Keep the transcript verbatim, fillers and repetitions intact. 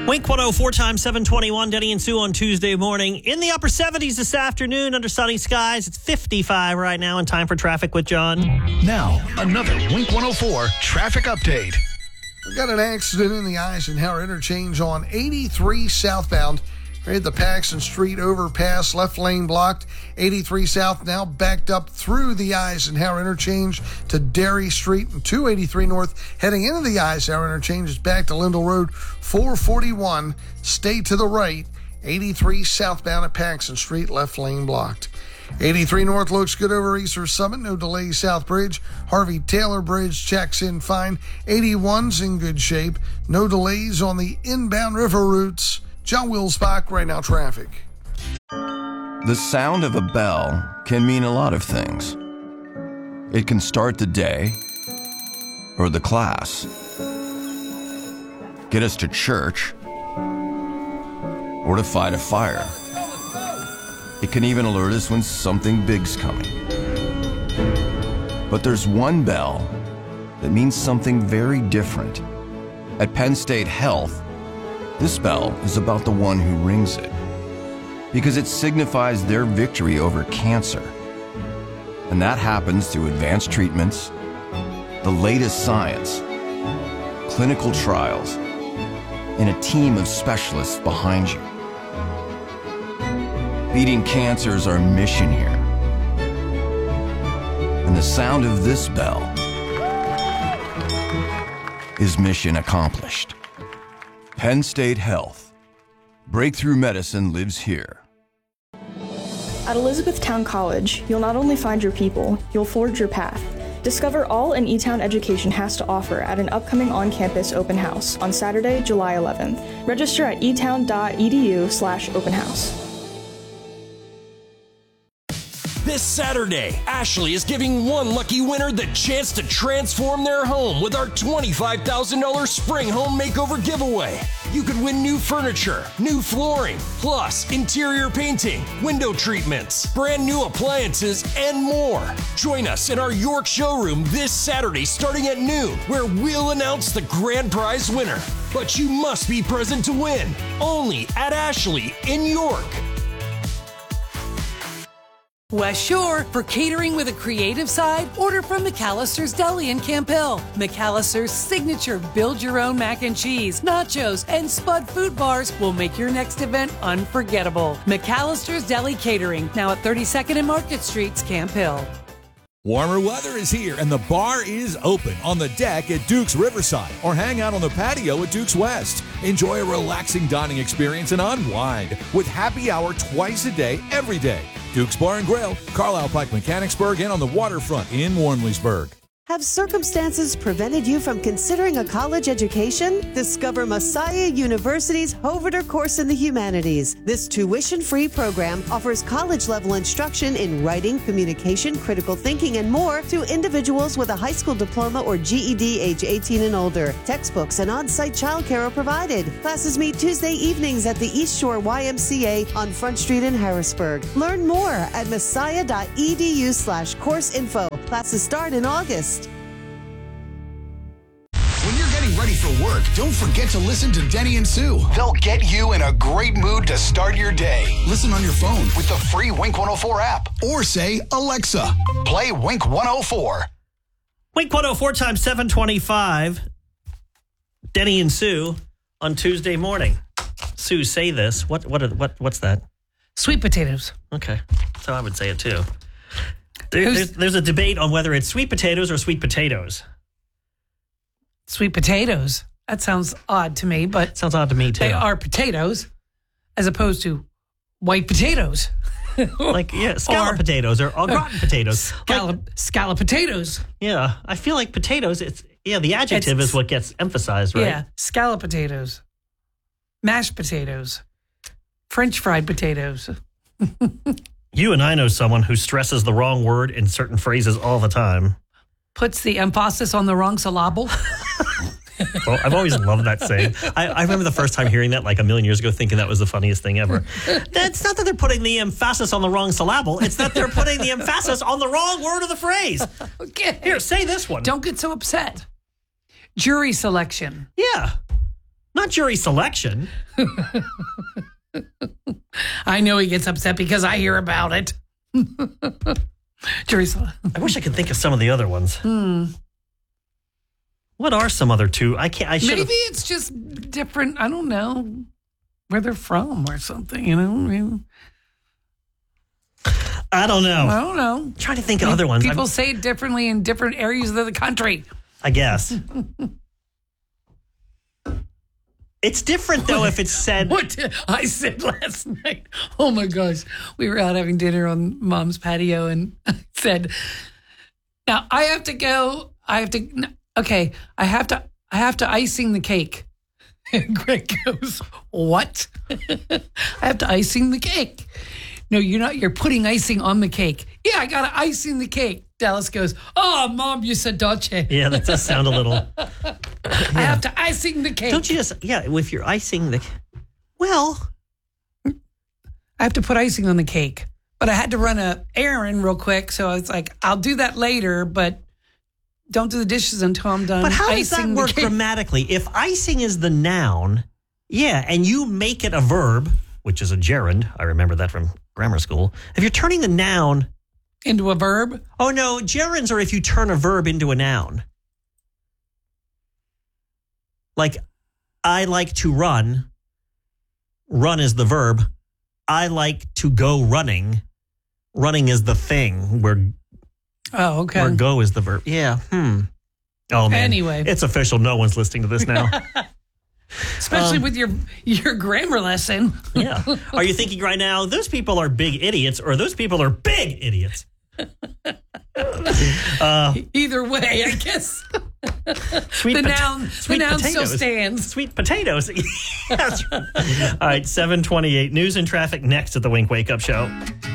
Wink one oh four times seven twenty-one, Denny and Sue on Tuesday morning. In the upper seventies this afternoon under sunny skies. It's fifty-five right now and time for Traffic with John. Now, another Wink one oh four traffic update. We've got an accident in the Eisenhower interchange on eighty-three southbound. Right at the Paxton Street overpass, left lane blocked. eighty-three south now backed up through the Eisenhower interchange to Derry Street, and two eighty-three north heading into the Eisenhower interchange is back to Lindell Road. four forty-one, stay to the right. eighty-three southbound at Paxton Street, left lane blocked. eighty-three north looks good over Easter Summit. No delays South Bridge. Harvey Taylor Bridge checks in fine. eighty-one's in good shape. No delays on the inbound river routes. John Wilsbach, right now traffic. The sound of a bell can mean a lot of things. It can start the day or the class, get us to church, or to fight a fire. It can even alert us when something big's coming. But there's one bell that means something very different. At Penn State Health, this bell is about the one who rings it, because it signifies their victory over cancer. And that happens through advanced treatments, the latest science, clinical trials, and a team of specialists behind you. Beating cancer is our mission here. And the sound of this bell is mission accomplished. Penn State Health. Breakthrough medicine lives here. At Elizabethtown College, you'll not only find your people, you'll forge your path. Discover all an E-Town education has to offer at an upcoming on-campus open house on Saturday, July eleventh. Register at etown.edu slash open house. This Saturday, Ashley is giving one lucky winner the chance to transform their home with our twenty-five thousand dollars Spring Home Makeover giveaway. You could win new furniture, new flooring, plus interior painting, window treatments, brand new appliances, and more. Join us in our York showroom this Saturday starting at noon, where we'll announce the grand prize winner. But you must be present to win, only at Ashley in York. West Shore, for catering with a creative side, order from McAllister's Deli in Camp Hill. McAllister's signature build-your-own mac and cheese, nachos, and Spud food bars will make your next event unforgettable. McAllister's Deli Catering, now at thirty-second and Market Streets, Camp Hill. Warmer weather is here, and the bar is open on the deck at Duke's Riverside, or hang out on the patio at Duke's West. Enjoy a relaxing dining experience and unwind with happy hour twice a day, every day. Duke's Bar and Grill, Carlisle Pike, Mechanicsburg, and on the waterfront in Warmleysburg. Have circumstances prevented you from considering a college education? Discover Messiah University's Hoverter course in the humanities. This tuition-free program offers college-level instruction in writing, communication, critical thinking, and more to individuals with a high school diploma or G E D age eighteen and older. Textbooks and on-site childcare are provided. Classes meet Tuesday evenings at the East Shore Y M C A on Front Street in Harrisburg. Learn more at messiah.edu slash course info. Classes start in August. When you're getting ready for work, don't forget to listen to Denny and Sue. They'll get you in a great mood to start your day. Listen on your phone with the free Wink one oh four app. Or say, Alexa, play Wink one oh four. Wink one oh four times seven twenty-five. Denny and Sue on Tuesday morning. Sue, say this. What? What? Are, what? What's that? Sweet potatoes. Okay. So I would say it too. There, there's, there's a debate on whether it's sweet potatoes or sweet potatoes. Sweet potatoes. That sounds odd to me, but sounds odd to me too. They are potatoes as opposed to white potatoes. Like, yeah, scallop or, potatoes or au gratin potatoes. Scallop, like, scallop potatoes. Yeah, I feel like potatoes, it's, yeah, the adjective it's, is what gets emphasized, right? Yeah, scallop potatoes, mashed potatoes, French fried potatoes. You and I know someone who stresses the wrong word in certain phrases all the time. Puts the emphasis on the wrong syllable. Well, I've always loved that saying. I, I remember the first time hearing that like a million years ago, thinking that was the funniest thing ever. It's not that they're putting the emphasis on the wrong syllable. It's that they're putting the emphasis on the wrong word of the phrase. Okay. Here, say this one. Don't get so upset. Jury selection. Yeah. not jury selection. I know he gets upset because I hear about it. Jury selection. I wish I could think of some of the other ones. Hmm. What are some other two? I can't. I should. Maybe it's just different. I don't know where they're from or something. You know. I mean, I don't know. I don't know. I'm trying to think of other ones. People I'm, say it differently in different areas of the country. I guess. It's different, though, if it's said... What did I said last night? Oh, my gosh. We were out having dinner on Mom's patio, and I said, now, I have to go. I have to... Okay, I have to I have to icing the cake. And Greg goes, what? I have to icing the cake. No, you're not. You're putting icing on the cake. Yeah, I got to icing the cake. Dallas goes, oh, Mom, you said dolce. Yeah, that does sound a little... I have to icing the cake. Don't you just, yeah, if you're icing the, well. I have to put icing on the cake, but I had to run a errand real quick. So I was like, I'll do that later, but don't do the dishes until I'm done. But how does that icing work the cake. grammatically? If icing is the noun, yeah, and you make it a verb, which is a gerund, I remember that from grammar school. If you're turning the noun into a verb? Oh, no, gerunds are if you turn a verb into a noun. Like, I like to run. Run is the verb. I like to go running. Running is the thing where, oh, okay. where go is the verb. Yeah. Hmm. Oh, man. Anyway. It's official. No one's listening to this now. Especially Um, with your your grammar lesson. Yeah. Are you thinking right now, those people are big idiots or those people are big idiots? uh, Either way, I guess. Sweet the pot- noun, sweet the noun potatoes. still stands. Sweet potatoes. That's right. All right, seven twenty-eight. News and traffic next at the Wink Wake Up Show.